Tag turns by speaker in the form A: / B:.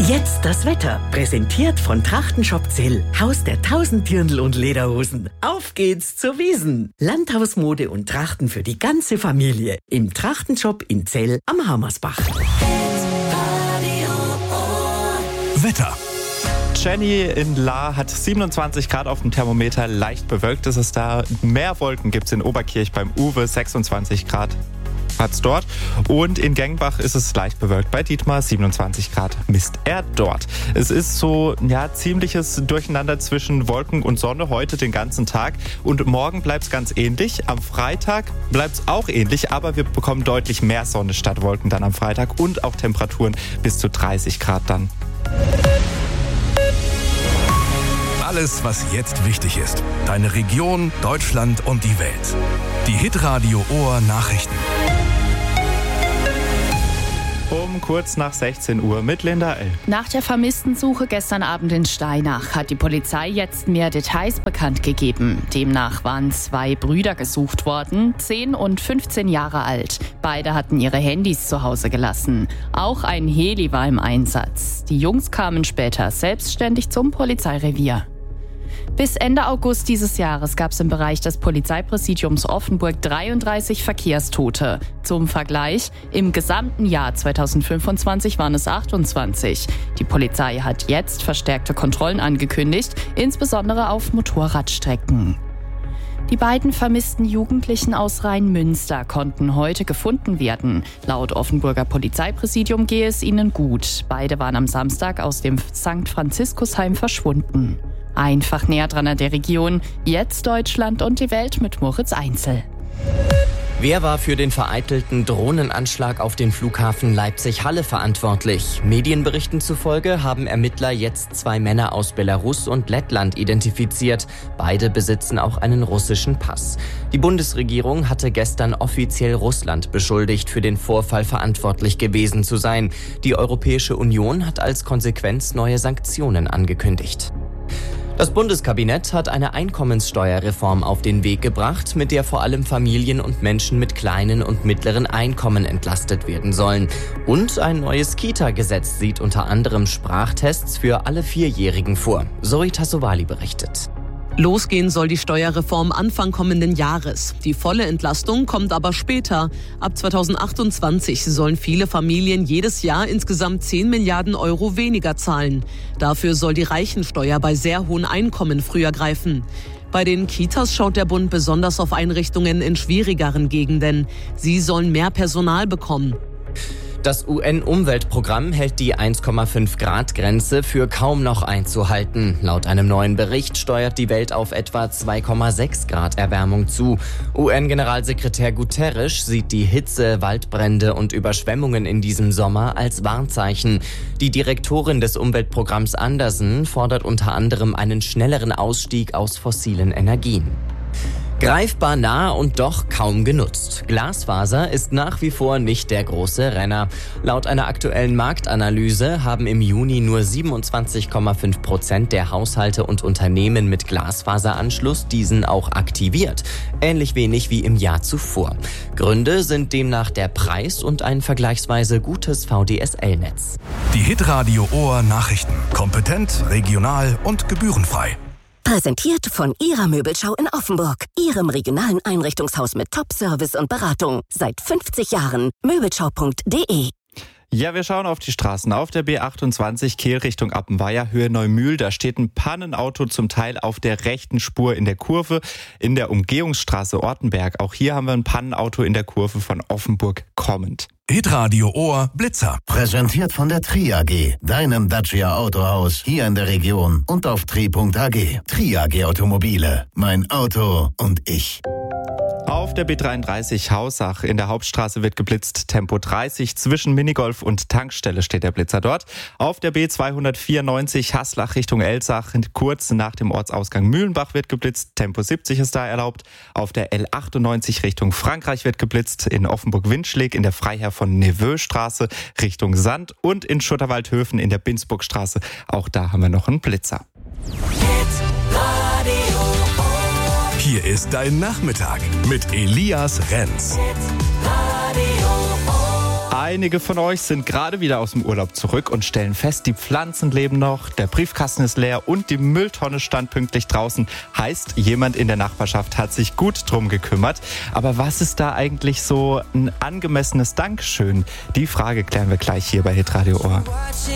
A: Jetzt das Wetter, präsentiert von Trachtenshop Zell, Haus der 1000 Dirndl und Lederhosen. Auf geht's zur Wiesn. Landhausmode und Trachten für die ganze Familie. Im Trachtenshop in Zell am Hammersbach.
B: Wetter.
C: Jenny in Lahr hat 27 Grad auf dem Thermometer, leicht bewölkt ist es da. Mehr Wolken gibt es in Oberkirch beim Uwe, 26 Grad hat's dort. Und in Gengbach ist es leicht bewölkt bei Dietmar, 27 Grad misst er dort. Es ist so, ziemliches Durcheinander zwischen Wolken und Sonne heute den ganzen Tag. Und morgen bleibt es ganz ähnlich. Am Freitag bleibt es auch ähnlich, aber wir bekommen deutlich mehr Sonne statt Wolken dann am Freitag und auch Temperaturen bis zu 30 Grad dann.
B: Alles, was jetzt wichtig ist. Deine Region, Deutschland und die Welt. Die Hitradio Ohr Nachrichten.
C: Um kurz nach 16 Uhr mit Linda L.
D: Nach der Vermisstensuche gestern Abend in Steinach hat die Polizei jetzt mehr Details bekannt gegeben. Demnach waren 2 Brüder gesucht worden, 10 und 15 Jahre alt. Beide hatten ihre Handys zu Hause gelassen. Auch ein Heli war im Einsatz. Die Jungs kamen später selbstständig zum Polizeirevier. Bis Ende August dieses Jahres gab es im Bereich des Polizeipräsidiums Offenburg 33 Verkehrstote. Zum Vergleich, im gesamten Jahr 2025 waren es 28. Die Polizei hat jetzt verstärkte Kontrollen angekündigt, insbesondere auf Motorradstrecken. Die beiden vermissten Jugendlichen aus Rheinmünster konnten heute gefunden werden. Laut Offenburger Polizeipräsidium gehe es ihnen gut. Beide waren am Samstag aus dem St. Franziskusheim verschwunden. Einfach näher dran an der Region. Jetzt Deutschland und die Welt mit Moritz Einzel.
E: Wer war für den vereitelten Drohnenanschlag auf den Flughafen Leipzig-Halle verantwortlich? Medienberichten zufolge haben Ermittler jetzt 2 Männer aus Belarus und Lettland identifiziert. Beide besitzen auch einen russischen Pass. Die Bundesregierung hatte gestern offiziell Russland beschuldigt, für den Vorfall verantwortlich gewesen zu sein. Die Europäische Union hat als Konsequenz neue Sanktionen angekündigt. Das Bundeskabinett hat eine Einkommenssteuerreform auf den Weg gebracht, mit der vor allem Familien und Menschen mit kleinen und mittleren Einkommen entlastet werden sollen. Und ein neues Kita-Gesetz sieht unter anderem Sprachtests für alle 4-Jährigen vor. Zoe Tassovali berichtet.
F: Losgehen soll die Steuerreform Anfang kommenden Jahres. Die volle Entlastung kommt aber später. Ab 2028 sollen viele Familien jedes Jahr insgesamt 10 Milliarden Euro weniger zahlen. Dafür soll die Reichensteuer bei sehr hohen Einkommen früher greifen. Bei den Kitas schaut der Bund besonders auf Einrichtungen in schwierigeren Gegenden. Sie sollen mehr Personal bekommen.
E: Das UN-Umweltprogramm hält die 1,5-Grad-Grenze für kaum noch einzuhalten. Laut einem neuen Bericht steuert die Welt auf etwa 2,6 Grad Erwärmung zu. UN-Generalsekretär Guterres sieht die Hitze, Waldbrände und Überschwemmungen in diesem Sommer als Warnzeichen. Die Direktorin des Umweltprogramms Andersen fordert unter anderem einen schnelleren Ausstieg aus fossilen Energien. Greifbar nah und doch kaum genutzt. Glasfaser ist nach wie vor nicht der große Renner. Laut einer aktuellen Marktanalyse haben im Juni nur 27,5% der Haushalte und Unternehmen mit Glasfaseranschluss diesen auch aktiviert. Ähnlich wenig wie im Jahr zuvor. Gründe sind demnach der Preis und ein vergleichsweise gutes VDSL-Netz.
B: Die Hitradio Ohr Nachrichten. Kompetent, regional und gebührenfrei.
G: Präsentiert von Ihrer Möbelschau in Offenburg. Ihrem regionalen Einrichtungshaus mit Top-Service und Beratung. Seit 50 Jahren. Möbelschau.de.
C: Ja, wir schauen auf die Straßen. Auf der B28 Kehl Richtung Appenweier, Höhe Neumühl. Da steht ein Pannenauto zum Teil auf der rechten Spur in der Kurve. In der Umgehungsstraße Ortenberg. Auch hier haben wir ein Pannenauto in der Kurve von Offenburg kommend.
B: Hitradio Ohr Blitzer.
H: Präsentiert von der Tri AG, deinem Dacia Autohaus hier in der Region und auf tri.ag. Tri AG Automobile, mein Auto und ich.
C: Auf der B33 Hausach in der Hauptstraße wird geblitzt. Tempo 30 zwischen Minigolf und Tankstelle steht der Blitzer dort. Auf der B294 Haslach Richtung Elsach kurz nach dem Ortsausgang Mühlenbach wird geblitzt. Tempo 70 ist da erlaubt. Auf der L98 Richtung Frankreich wird geblitzt. In Offenburg-Windschläg in der Freiherr von Neveu Straße Richtung Sand und in Schutterwaldhöfen in der Binsburgstraße. Auch da haben wir noch einen Blitzer.
B: Hier ist dein Nachmittag mit Elias Renz.
C: Einige von euch sind gerade wieder aus dem Urlaub zurück und stellen fest, die Pflanzen leben noch, der Briefkasten ist leer und die Mülltonne stand pünktlich draußen. Heißt, jemand in der Nachbarschaft hat sich gut drum gekümmert. Aber was ist da eigentlich so ein angemessenes Dankeschön? Die Frage klären wir gleich hier bei Hitradio Ohr.